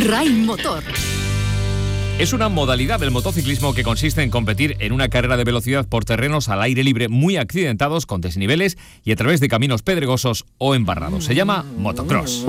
RAI Motor. Es una modalidad del motociclismo que consiste en competir en una carrera de velocidad por terrenos al aire libre muy accidentados, con desniveles y a través de caminos pedregosos o embarrados. Se llama motocross.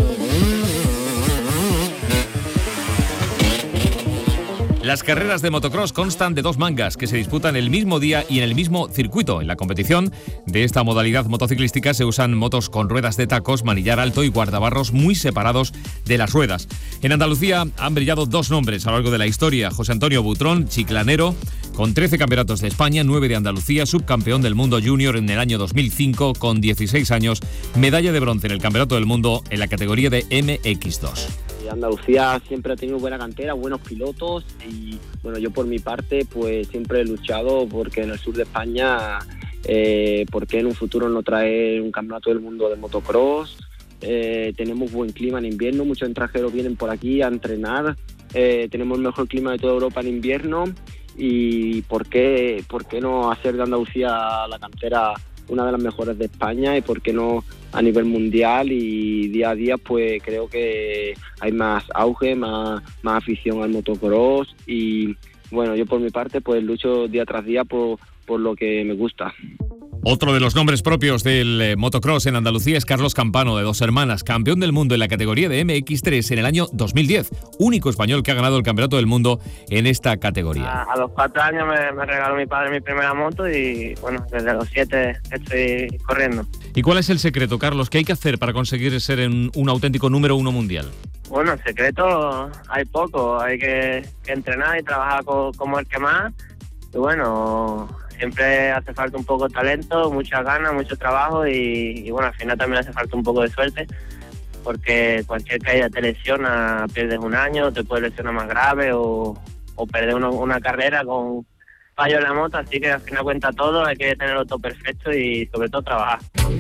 Las carreras de motocross constan de 2 mangas que se disputan el mismo día y en el mismo circuito. En la competición de esta modalidad motociclística se usan motos con ruedas de tacos, manillar alto y guardabarros muy separados de las ruedas. En Andalucía han brillado 2 nombres a lo largo de la historia. José Antonio Butrón, chiclanero, con 13 campeonatos de España, 9 de Andalucía, subcampeón del mundo junior en el año 2005, con 16 años, medalla de bronce en el Campeonato del Mundo en la categoría de MX2. Andalucía siempre ha tenido buena cantera, buenos pilotos y bueno, yo por mi parte pues siempre he luchado porque en el sur de España, porque en un futuro no traer un campeonato del mundo de motocross. Tenemos buen clima en invierno, muchos extranjeros vienen por aquí a entrenar, tenemos el mejor clima de toda Europa en invierno y ¿por qué no hacer de Andalucía la cantera una de las mejores de España y por qué no a nivel mundial? Y día a día pues creo que hay más auge, más afición al motocross y bueno, yo por mi parte pues lucho día tras día por lo que me gusta. Otro de los nombres propios del motocross en Andalucía es Carlos Campano, de Dos Hermanas, campeón del mundo en la categoría de MX3 en el año 2010, único español que ha ganado el campeonato del mundo en esta categoría. A los 4 años me regaló mi padre mi primera moto y bueno, desde los 7 estoy corriendo. ¿Y cuál es el secreto, Carlos? ¿Qué hay que hacer para conseguir ser un auténtico número 1 mundial? Bueno, el secreto hay poco, hay que entrenar y trabajar como el que más y bueno, siempre hace falta un poco de talento, muchas ganas, mucho trabajo y bueno, al final también hace falta un poco de suerte porque cualquier caída te lesiona, pierdes un año, te puedes lesionar más grave o perder una carrera con fallo en la moto, así que al final cuenta todo, hay que tenerlo todo perfecto y sobre todo trabajar.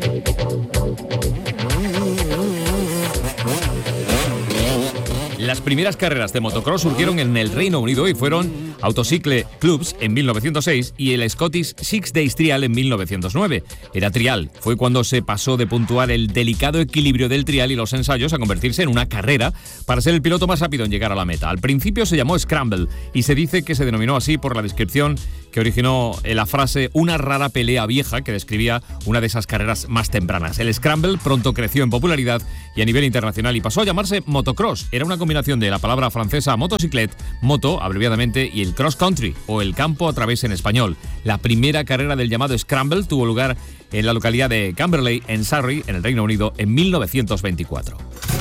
Las primeras carreras de motocross surgieron en el Reino Unido y fueron Autocycle Clubs en 1906 y el Scottish Six Days Trial en 1909. Era trial, fue cuando se pasó de puntuar el delicado equilibrio del trial y los ensayos a convertirse en una carrera para ser el piloto más rápido en llegar a la meta. Al principio se llamó Scramble y se dice que se denominó así por la descripción que originó la frase "una rara pelea vieja" que describía una de esas carreras más tempranas. El Scramble pronto creció en popularidad y a nivel internacional y pasó a llamarse motocross. Era una combinación de la palabra francesa motocyclette, moto abreviadamente, y el cross country o el campo a través en español. La primera carrera del llamado Scramble tuvo lugar en la localidad de Camberley, en Surrey, en el Reino Unido, en 1924.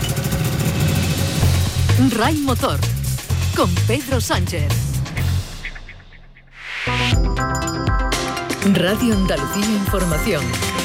RAI Motor con Pedro Sánchez. Radio Andalucía Información.